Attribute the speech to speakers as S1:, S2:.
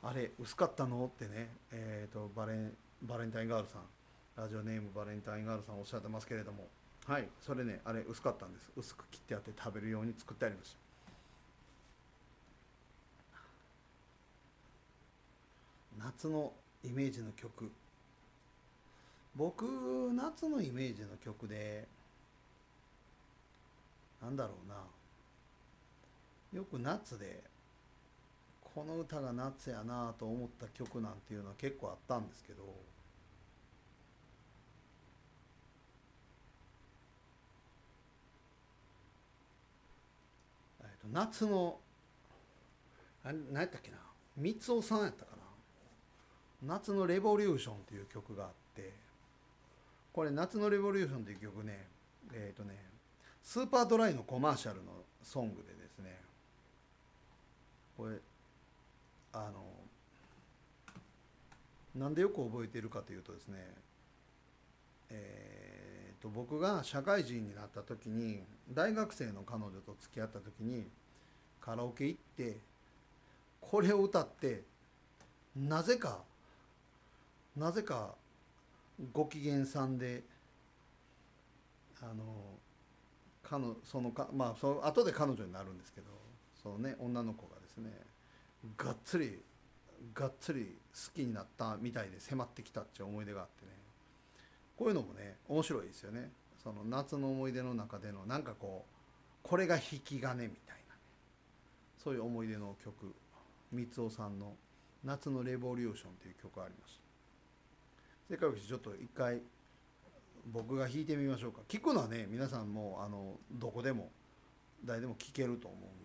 S1: あれ薄かったのってね、バレンタインガールさん、ラジオネームバレンタインガールさんおっしゃってますけれども、はい、それね、あれ薄かったんです。薄く切ってあって食べるように作ってありました。夏のイメージの曲、僕夏のイメージの曲で、なんだろうな、よく夏でこの歌が夏やなと思った曲なんていうのは結構あったんですけど、夏の何やったっけな、三尾さんやったかな、夏のレボリューションっていう曲があって、これ夏のレボリューションっていう曲ね、えっ、ー、とねスーパードライのコマーシャルのソングでですね、これあのなんでよく覚えているかというとですね、僕が社会人になった時に、大学生の彼女と付き合った時にカラオケ行ってこれを歌って、なぜかなぜかご機嫌さんで、あのそのかまあその後で彼女になるんですけど、そのね女の子がですね、がっつりがっつり好きになったみたいで迫ってきたっていう思い出があってね、こういうのもね面白いですよね。その夏の思い出の中でのなんかこう、これが引き金みたいなね、そういう思い出の曲、三尾さんの「夏のレボリューション」という曲がありました。せっかくちょっと一回僕が弾いてみましょうか。聞くのはね皆さんもどこでも誰でも聞けると思うん